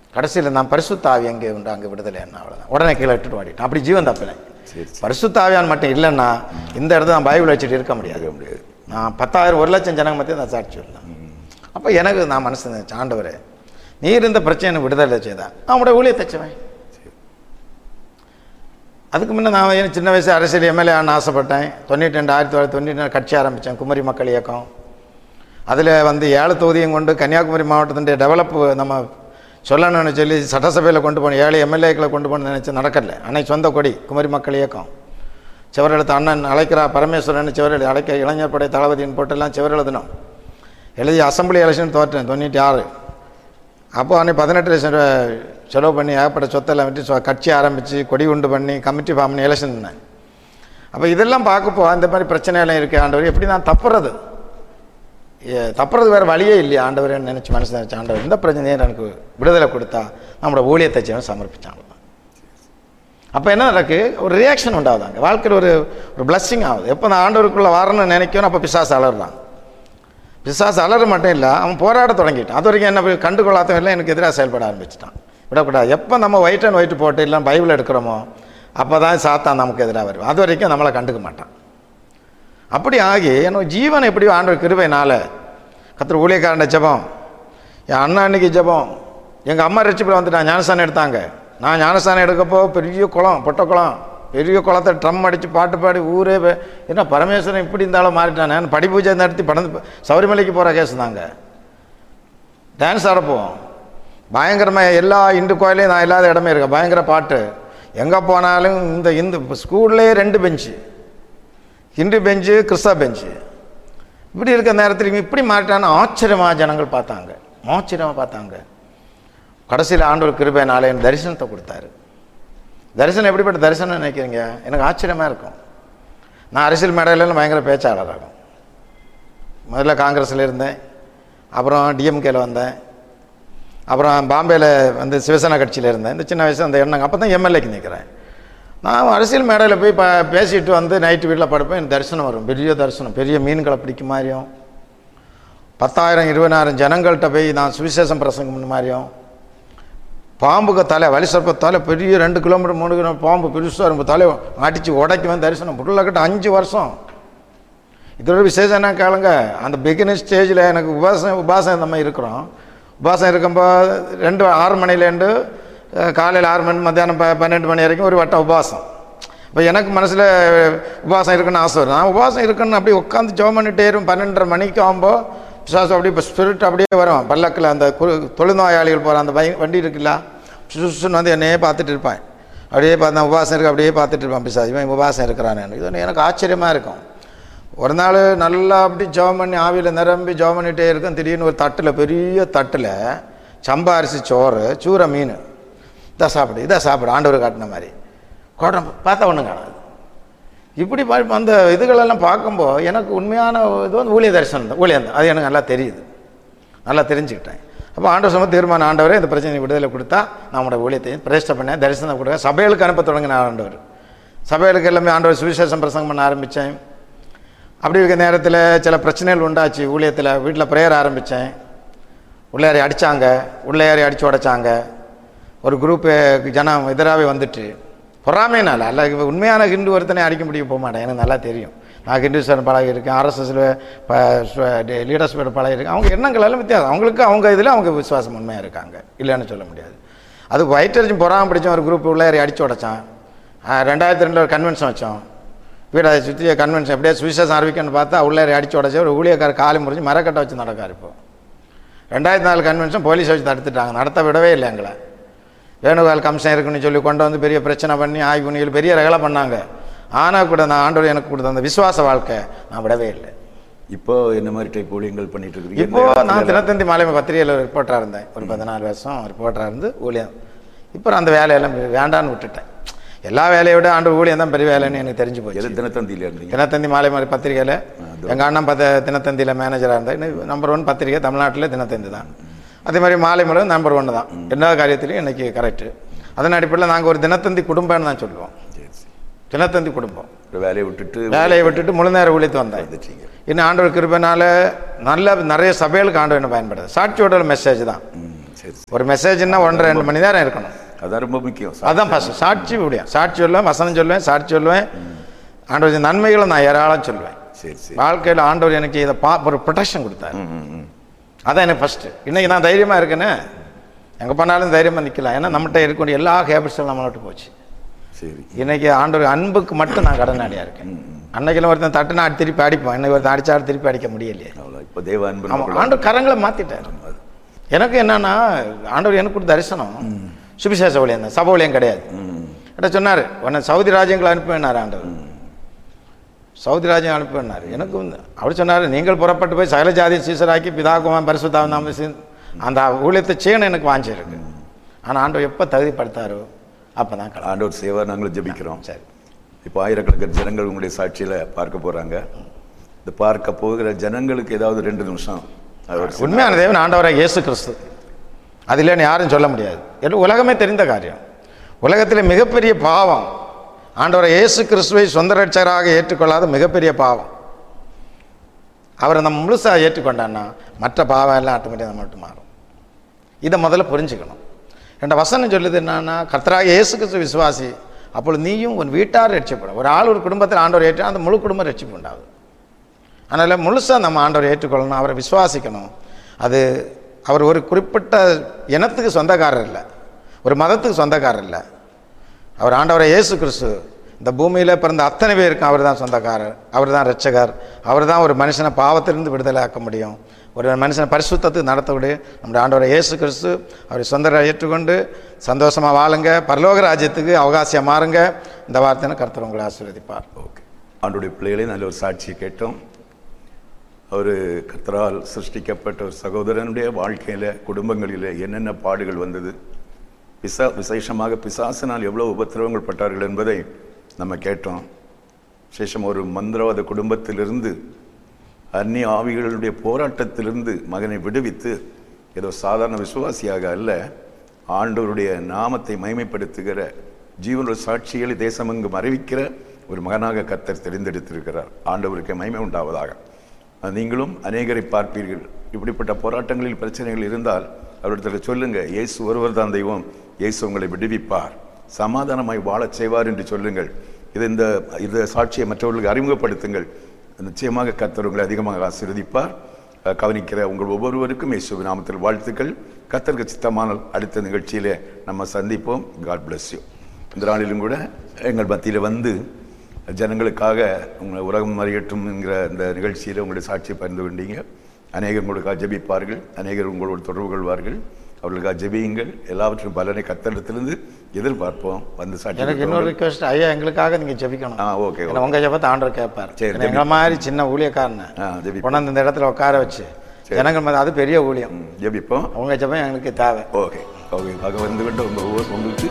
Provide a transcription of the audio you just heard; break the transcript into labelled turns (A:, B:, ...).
A: கடைசியில் நான் பரிசுத்த ஆவி எங்கே உண்டு அங்கே விடுதலை என்ன, அவ்வளோதான். உடனே கீழே விட்டுட்டு ஓடிட்டேன். அப்படி ஜீவன் தப்பினேன். பரிசுத்த ஆவியான் மட்டும் இல்லைன்னா இந்த இடத்துல நான் பைபிள் வச்சுட்டு இருக்க முடியாது. நான் 10,000 1,00,000 ஜனங்க மத்திய நான் சாட்சி சொல்லலாம். அப்போ எனக்கு நான் மனசு நினைச்சேன், ஆண்டவரே நீர் இந்த பிரச்சனை விடுதலை செய்தா அவனுடைய ஊழியத்தை செய்வேன். அதுக்கு முன்னே நான் சின்ன வயசு அரசியல் எம்எல்ஏ ஆன ஆசைப்பட்டேன். 1992 கட்சி ஆரம்பித்தேன், குமரி மக்கள் இயக்கம். அதில் 7 தொகுதியும் கொண்டு கன்னியாகுமரி மாவட்டத்தினுடைய டெவலப் நம்ம சொல்லணும்னு சொல்லி சட்டசபையில் கொண்டு போகணும், 7 எம்எல்ஏக்களை கொண்டு போகணும்னு நினச்சி நடக்கல. அன்னைக்கு சொந்த கொடி குமரி மக்கள் இயக்கம். செவரெழுத்து அண்ணன் அழைக்கிறா பரமேஸ்வரன் செவரெழு அழைக்க இளைஞர் படை தளபதியின் போட்டெல்லாம் செவரெழுதினோம். எழுதி அசம்பிளி எலெக்ஷன் தோற்றேன் 96. அப்போ அன்னைக்கு 18 லட்சம் ரூபா செலவு பண்ணி ஏகப்பட்ட சொத்தெல்லாம் விட்டு கட்சி ஆரம்பித்து கொடி உண்டு பண்ணி கமிட்டி ஃபார்ம் பண்ணி எலெக்ஷன் பண்ணேன். அப்போ இதெல்லாம் பார்க்கப்போ இந்த மாதிரி பிரச்சனையெல்லாம் இருக்குது. ஆண்டவர் எப்படி நான் தப்புறது வேறு வழியே இல்லையா ஆண்டவரேன்னு நினச்சி மனசு நினச்சி ஆண்டவர் இந்த பிரச்சனையை எனக்கு விடுதலை கொடுத்தா நம்மளோட ஊழியத்தை செய்யணும் சமர்ப்பிச்சாங்க. அப்போ என்ன நடக்கு, ஒரு ரியாக்ஷன் உண்டாகுதாங்க வாழ்க்கையில், ஒரு பிளஸ்ஸிங் ஆகுது. எப்போ நான் ஆண்டவருக்குள்ளே வரணும்னு நினைக்கணும் அப்போ பிசாசு அலறான். பிசாசு அலற மட்டும் இல்லை, அவன் போராட தொடங்கிட்டான். அது வரைக்கும் என்ன கண்டுகொள்ளாதவன் இல்லை, எனக்கு எதிராக செயல்பட ஆரம்பிச்சிட்டான். விடக்கூடாது. எப்போ நம்ம ஒயிட் அண்ட் ஒயிட் போட்டு இல்லை பைபிள் எடுக்கிறோமோ அப்போ தான் சாத்தான் நமக்கு எதிராக வரும். அது வரைக்கும் நம்மளை கண்டுக்க மாட்டான். அப்படி ஆகி என்னோட ஜீவன் எப்படியோ ஆண்டவர் கிருபையினால கர்த்தர் ஊழியக்காரண்ட ஜெபம், என் அண்ணா அன்னைக்கு ஜெபம், எங்கள் அம்மா ரட்சிப்பில் வந்துட்டான். ஞானஸ்தானம் எடுத்தாங்க. நான் ஞானஸ்தானம் எடுக்கப்போ பெரிய குளம், பொட்டை குளம், பெரிய குளத்தை ட்ரம் அடித்து பாட்டு பாடி ஊரே என்ன பரமேஸ்வரன் இப்படி இருந்தாலும் மாறிட்டானே. படி பூஜை நடத்தி சபரிமலைக்கு போகிற கேஸ் தாங்க. டான்ஸ் ஆடப்போம் பயங்கரமாக எல்லா இந்து கோயிலையும் நான் இல்லாத இடமே இருக்கேன். பயங்கர பாட்டு எங்கே போனாலும். இந்த ஸ்கூல்லே 2 பெஞ்சு, ஹிந்து பெஞ்சு கிறிஸ்தவ பெஞ்சு. இப்படி இருக்க நேரத்தில் இப்படி மாறிட்டான்னு ஆச்சரியமாக ஜனங்கள் பார்த்தாங்க, ஆச்சரியமாக பார்த்தாங்க. கடைசியில் ஆண்டவர் கிருபையினாலே எனக்கு தரிசனத்தை கொடுத்தாரு. தரிசனம் எப்படிப்பட்ட தரிசனம் நினைக்கிறீங்க? எனக்கு ஆச்சரியமாக இருக்கும். நான் அரசியல் மேடையிலலாம் பயங்கர பேச்சாளராகும். முதல்ல காங்கிரஸில் இருந்தேன், அப்புறம் டிஎம்கேல வந்தேன், அப்புறம் பாம்பேயில் சிவசேனா கட்சியில் இருந்தேன். இந்த சின்ன வயசு அந்த எண்ணங்க அப்போ தான் எம்எல்ஏக்கு நிற்கிறேன். நான் அரசியல் மேடையில் போய் பேசிட்டு நைட்டு வீட்டில் படுப்பேன். எனக்கு தரிசனம் வரும், பெரிய தரிசனம், பெரிய மீன்களை பிடிக்கும் மாதிரியும், 10,000 20,000 ஜனங்கள்கிட்ட போய் நான் சுவிசேஷம் பிரசங்கம் பண்ண மாதிரியும், பாம்புக்கு தலை வலி சர்ப்பத்தால் பெரிய 2 கிலோமீட்டர் 3 கிலோமீட்டர் பாம்பு பெருசாக இருக்கும், தலை அடித்து உடைக்குவேன். தரிசனம் புள்ளக்கிட்ட 5 வருஷம். இதோட விசேஷம் என்ன கேளுங்க, அந்த பிகினிங் ஸ்டேஜில் எனக்கு உபாசம் இந்த மாதிரி இருக்கிறோம். உபாசம் இருக்கும்போது 6 மணிலேருந்து காலையில் 6 மணி மத்தியானம் 12 மணி வரைக்கும் ஒரு வட்டம் உபாசம். இப்போ எனக்கு மனசில் உபாசம் இருக்குன்னு ஆசை வரும். நான் உபாசம் இருக்குன்னு அப்படியே உட்காந்து ஜெபம் பண்ணிட்டே இருக்கும். 12:30 மணிக்கு ஆகும்போது பிசாசு அப்படியே இப்போ ஸ்பிரிட் அப்படியே வரும். பல்லக்கில் அந்த தொழுநோயாளிகள் போகிற அந்த வண்டி இருக்குல்ல, சுசுன்னு என்னையே பார்த்துட்டு இருப்பேன். அப்படியே பார்த்து நான் உபாசம் இருக்கு அப்படியே பார்த்துட்டு இருப்பேன். பிசாசு இவன் உபாசம் இருக்கிறானே. இது எனக்கு ஆச்சரியமாக இருக்கும். ஒரு நாள் நல்லா அப்படி ஜெபம் பண்ணி ஆவியில் நிரம்பி ஜெபம் பண்ணிகிட்டே இருக்கும். திடீர்னு ஒரு தட்டில், பெரிய தட்டில் சம்பா அரிசி சோறு, சூரை மீன், இதை சாப்பிடு ஆண்டவர் காட்டின மாதிரி பார்த்தா ஒன்றும் காணாது. இப்படி அந்த இதுகளெல்லாம் பார்க்கும்போது எனக்கு உண்மையான இது ஊழிய தரிசனம் தான், ஊழியம் தான். அது எனக்கு நல்லா தெரியுது, நல்லா தெரிஞ்சுக்கிட்டேன். அப்போ ஆண்டவர் சொன்ன தீர்மானம், ஆண்டவரே இந்த பிரச்சனை விடுதலை கொடுத்தா நம்மளோட ஊழியத்தையும் பிரதிஷ்டை பண்ணேன், தரிசனம் கொடுக்க சபைகளுக்கு அனுப்ப தொடங்கின ஆண்டவர். சபைகளுக்கு எல்லாமே ஆண்டவர் சுவிசேஷம் பிரசங்கம் பண்ண ஆரம்பித்தேன். அப்படி இருக்க நேரத்தில் சில பிரச்சனைகள் உண்டாச்சு ஊழியத்தில். வீட்டில் ப்ரேயர் ஆரம்பித்தேன். உள்ளேறி அடித்தாங்க, உள்ளேறி அடித்து உடைச்சாங்க. ஒரு குரூப்பு ஜனம் எதிராகவே வந்துட்டு பொறாமைனால அல்ல, உண்மையான ஹிந்து ஒருத்தனை அடிக்க முடியும் போக மாட்டேன். எனக்கு நல்லா தெரியும். நான் ஹிந்துஸ்தான் பழகி இருக்கேன், ஆர்எஸ்எஸ்ல லீடர்ஷிப் பழகி இருக்கேன். அவங்க எண்ணங்கள் எல்லாம் வித்தியாசம். அவங்களுக்கு அவங்க இதில் அவங்க விசுவாசம் உண்மையாக இருக்காங்க, இல்லைன்னு சொல்ல முடியாது. அது வயிற்றறிச்சும் பொறாமல் பிடிச்சோம். ஒரு குரூப் உள்ளேறி அடித்து உடைச்சான். 2002 ஒரு கன்வென்ஷன் வச்சோம். வீடு அதை சுற்றி கன்வென்ஷன் எப்படியே சுவிசேஷம் அறிவிக்கணும்னு பார்த்தா உள்ளேறி அடித்து உடைச்சி ஒரு ஊழியக்கார காலி முறிஞ்சு மரக்கட்டை வச்சு நடக்கார். இப்போ 2004 கன்வென்ஷன் போலீஸ் வச்சு தடுத்துட்டாங்க, நடத்த விடவே இல்லை எங்களை. வேணுகால் கம்சம் இருக்குன்னு சொல்லி கொண்டு பெரிய பிரச்சனை பண்ணி ஆய்வுணிகள் பெரிய ரகலை பண்ணாங்க. ஆனால் கூட நான் ஆண்டவர் எனக்கு கொடுத்த அந்த விசுவாச வாழ்க்கை நான் விடவே இல்லை.
B: இப்போ என்ன மாதிரி டைப் ஊழியங்கள் பண்ணிட்டு இருக்கீங்க?
A: இப்போ நான் தினத்தந்தி மாலை பத்திரிகையில் ரிப்போர்ட்டராக இருந்தேன். ஒரு 14 வருஷம் ரிப்போர்ட்டராக இருந்து ஊழியம். இப்போ அந்த வேலையெல்லாம் வேண்டான்னு விட்டுட்டேன். எல்லா வேலையை விட ஆண்டவர் ஊழியம் தான் பெரிய வேலைன்னு எனக்கு தெரிஞ்சு போச்சு.
B: தினத்தந்தியில் இருந்தீங்க? தினத்தந்தி
A: மாலை பத்திரிகையில் எங்கள் அண்ணன் தினத்தந்தியில் மேனேஜராக இருந்தேன். நம்பர் 1 பத்திரிகை தமிழ்நாட்டில் தினத்தந்தி தான். அதே மாதிரி மாலை மலர் நம்பர் 1 தான். எல்லா காரியத்திலையும் இன்றைக்கி கரெக்டு. அதன் அடிப்படையில் நாங்கள் ஒரு தினத்தந்தி குடும்பம்னு தான் சொல்லுவோம். தினத்தந்தி குடும்பம். வேலையை விட்டுட்டு முழு நேர ஊழியத்து வந்தேன். இன்னும் ஆண்டவர் கிருபையினால நிறைய சபைகளுக்கு ஆண்டவர் என்ன பயன்படுது. சாட்சியோட மெசேஜ் தான்.
B: சரி சரி.
A: ஒரு மெசேஜ்னா 1.5-2 மணி நேரம் இருக்கணும்.
B: அதான் ரொம்ப முக்கியம்.
A: அதான் ஃபர்ஸ்ட் சாட்சி முடியும். சாட்சி சொல்லுவேன், வசனம் சொல்லுவேன், சாட்சி சொல்லுவேன், ஆண்டவர் நன்மைகளை நான் ஏராளம் சொல்லுவேன்.
B: சரி சரி.
A: வாழ்க்கையில் ஆண்டவர் எனக்கு இதை ஒரு ப்ரொடெக்ஷன் கொடுத்தாரு. அதான் எனக்கு ஃபர்ஸ்ட். இன்னைக்கு நான் தைரியமாக இருக்கேன்னு எங்கே பண்ணாலும் தைரியமாக நிற்கலாம். ஏன்னா நம்மகிட்ட இருக்கக்கூடிய எல்லா ஹேபிட்ஸும் நம்மளை விட்டு போச்சு.
B: சரி.
A: இன்னைக்கு ஆண்டவர் அன்புக்கு மட்டும் நான் கடனாடியாக இருக்கேன். அன்னைக்கெல்லாம் ஒருத்தன் தட்டுனா திருப்பி அடிப்போம், இன்னைக்கு ஒருத்தன் அடிச்சா திருப்பி அடிக்க முடியலையே.
B: இப்போ தேவ அன்பு.
A: ஆமாம், ஆண்டவர் கரங்களை மாற்றிட்டார். எனக்கு என்னன்னா ஆண்டவர் எனக்கு கொடுத்த தரிசனம் சுவிசேஷ ஊழியம் தான், சபை ஊழியம் கிடையாது. கிட்ட சொன்னார், உன்னை சவுதி ராஜ்யங்களை அனுப்பினார் ஆண்டவர். சவுதி ராஜ்யம் அனுப்பினார். எனக்கு வந்து அவர் சொன்னார், நீங்கள் புறப்பட்டு போய் சகல ஜாதி சீசராக்கி பிதாகுமான் பரிசுத்தாவின் அந்த ஊழியத்தை செய்யணும் எனக்கு வாஞ்சிருக்கு. ஆனால் ஆண்டவர் எப்போ தகுதிப்படுத்தாரோ அப்போ தான்
B: ஆண்டவர் சேவை நாங்களும் ஜெபிக்கிறோம்.
A: சரி.
B: இப்போ ஆயிரக்கணக்கான ஜனங்கள் உங்களுடைய சாட்சியில் பார்க்க போகிறாங்க. இந்த பார்க்க போகிற ஜனங்களுக்கு ஏதாவது 2 நிமிஷம்
A: உண்மையான தேவன் ஆண்டவராக இயேசு கிறிஸ்து, அது இல்லைன்னு யாரும் சொல்ல முடியாது. எல்லாம் உலகமே தெரிந்த காரியம். உலகத்தில் மிகப்பெரிய பாவம் ஆண்டவரை இயேசு கிறிஸ்துவை சொந்த ரட்சகராக ஏற்றுக்கொள்ளாத மிகப்பெரிய பாவம். அவரை நம்ம முழுசாக ஏற்றுக்கொண்டான்னா மற்ற பாவம் எல்லாம் ஆட்டோமேட்டிக்காக நம்ம மட்டும் மாறும். இதை முதல்ல புரிஞ்சுக்கணும். என்ற வசனம் சொல்லுது என்னன்னா, கர்த்தராக இயேசு கிறிஸ்து விசுவாசி, அப்பொழுது நீயும் உன் வீட்டார் ரட்சிப்படும். ஒரு ஆள் ஒரு குடும்பத்தில் ஆண்டவர் ஏற்று அந்த முழு குடும்பம் ரட்சிப்பு உண்டாகுது. அதனால் முழுசாக நம்ம ஆண்டவரை ஏற்றுக்கொள்ளணும், அவரை விசுவாசிக்கணும். அது அவர் ஒரு குறிப்பிட்ட இனத்துக்கு சொந்தக்காரர் இல்லை, ஒரு மதத்துக்கு சொந்தக்காரர் இல்லை. அவர் ஆண்டவரை இயேசு கிறிஸ்து இந்த பூமியில் பிறந்த அத்தனை பேருக்கும் அவர் தான் சொந்தக்காரர், அவர் தான் ரட்சகர். அவர் தான் ஒரு மனுஷனை பாவத்திலிருந்து விடுதலை ஆக்க முடியும், ஒரு மனுஷனை பரிசுத்தத்துக்கு நடத்தக்கூடிய நம்முடைய ஆண்டவரை இயேசு கிறிஸ்து. அவரை சொந்தரை ஏற்றுக்கொண்டு சந்தோஷமாக வாழுங்க, பரலோக ராஜ்யத்துக்கு அவகாசியம் மாறுங்க. இந்த வார்த்தையை கர்த்தர் உங்களை ஆசீர்வதிப்பார்.
B: ஓகே. ஆண்டோடைய பிள்ளைகளே நல்ல ஒரு சாட்சியை கேட்டோம். ஒரு கர்த்தரால் சிருஷ்டிக்கப்பட்ட ஒரு சகோதரனுடைய வாழ்க்கையில் குடும்பங்களில் என்னென்ன பாடுகள் வந்தது, விசேஷமாக பிசாசினால் எவ்வளோ உபத்திரவங்கள் பட்டார்கள் என்பதை நம்ம கேட்டோம். விசேஷம் ஒரு மந்திரவாத குடும்பத்திலிருந்து, அந்நிய ஆவிகளுடைய போராட்டத்திலிருந்து மகனை விடுவித்து ஏதோ சாதாரண விசுவாசியாக அல்ல, ஆண்டவருடைய நாமத்தை மகிமைப்படுத்துகிற ஜீவனுடைய சாட்சிகளை தேசமெங்கும் அறிவிக்கிற ஒரு மகனாக கர்த்தர் தெரிந்தெடுத்திருக்கிறார். ஆண்டவருக்கு மகிமை உண்டாவதாக. நீங்களும் அநேகரை பார்ப்பீர்கள். இப்படிப்பட்ட போராட்டங்களில் பிரச்சனைகள் இருந்தால் அவரிடத்தில் சொல்லுங்க, இயேசு ஒருவர் தான் தெய்வம், இயேசு உங்களை விடுவிப்பார், சமாதானமாய் வாழச் செய்வார் என்று சொல்லுங்கள். இந்த சாட்சியை மற்றவர்களுக்கு அறிமுகப்படுத்துங்கள். நிச்சயமாக கர்த்தர் உங்களை அதிகமாக ஆசீர்வதிப்பார். கவனிக்கிற உங்கள் ஒவ்வொருவருக்கும் இயேசுவின் நாமத்தில் வாழ்த்துக்கள். கர்த்தருக்கு சித்தமான அடுத்த நிகழ்ச்சியிலே நம்ம சந்திப்போம். God bless you. இந்த நாளிலும் கூட எங்கள் மத்தியில் வந்து ஜனங்களுக்காக உங்களை உலகம் அறியட்டும் என்கிற இந்த நிகழ்ச்சியில் உங்களுடைய சாட்சியை பகிர்ந்து கொண்டீங்க. அநேகர் உங்களுக்காக ஜெபிப்பார்கள், அநேகர் உங்களோடு தொடர்பு கொள்வார்கள். அவர்களுக்காக ஜெபியுங்கள். எல்லாவற்றும் பலனை கர்த்தரிடத்திலிருந்து எதிர்பார்ப்போம். வந்து சாட்சி. எனக்கு
A: இன்னொரு ரிக்வெஸ்ட், ஐயா எங்களுக்காக நீங்கள் ஜெபிக்கணும்.
B: ஓகே.
A: உங்கள் ஜெபத்தை ஆண்டவர் கேட்பார்.
B: சரி.
A: எங்களை மாதிரி சின்ன ஊழியக்காரனை கொண்டாந்து இந்த இடத்துல உட்கார வச்சு ஜனங்கள் அது பெரிய ஊழியம்.
B: ஜெபிப்போம்.
A: உங்கள் ஜெபம் எங்களுக்கு தேவை.
B: Okay okay. ஆக வந்து கொண்டு உங்களுக்கு